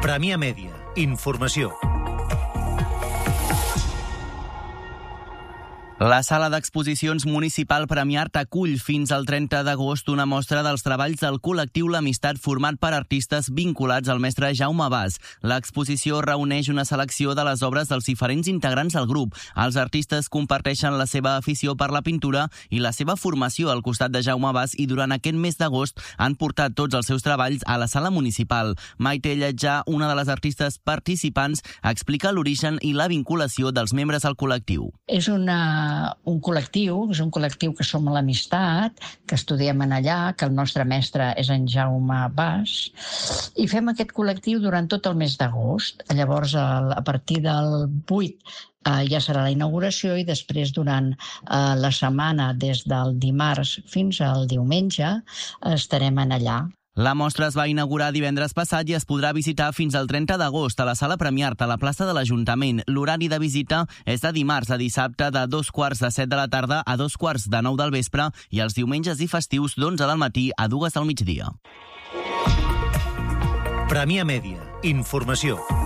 Premià Mèdia. Informació. La Sala d'Exposicions Municipal Premià Art acull fins al 30 d'agost una mostra dels treballs del col·lectiu L'Amistat format per artistes vinculats al mestre Jaume Bas. L'exposició reuneix una selecció de les obres dels diferents integrants del grup. Els artistes comparteixen la seva afició per la pintura i la seva formació al costat de Jaume Bas i durant aquest mes d'agost han portat tots els seus treballs a la sala municipal. Maite Lletjà, una de les artistes participants, explica l'origen i la vinculació dels membres al col·lectiu. És un col·lectiu que som a l'Amistat, que estudiem en allà, que el nostre mestre és en Jaume Bas, i fem aquest col·lectiu durant tot el mes d'agost. Llavors, a partir del 8 ja serà la inauguració i després durant la setmana, des del dimarts fins al diumenge, estarem en allà. La mostra es va inaugurar divendres passat i es podrà visitar fins al 30 d'agost a la Sala Premià Art a la plaça de l'Ajuntament. L'horari de visita és de dimarts a dissabte de 2:45 de la tarda a 2:45 del vespre i els diumenges i festius d'11 del matí a 2 del migdia. Premià Mèdia. Informació.